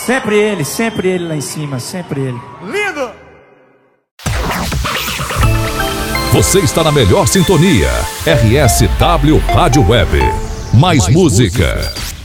Sempre ele lá em cima, sempre ele. Lindo! Você está na melhor sintonia. RSW Rádio Web. Mais música.